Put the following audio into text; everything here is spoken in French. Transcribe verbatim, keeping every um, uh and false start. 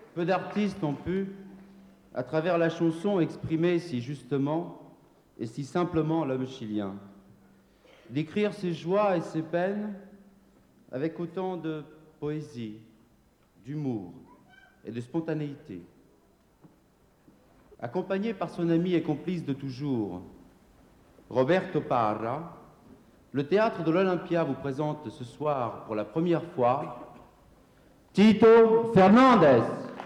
Peu d'artistes ont pu, à travers la chanson, exprimer si justement et si simplement l'homme chilien, décrire ses joies et ses peines avec autant de poésie, d'humour et de spontanéité. Accompagné par son ami et complice de toujours, Roberto Parra, le théâtre de l'Olympia vous présente ce soir pour la première fois Tito Fernandez.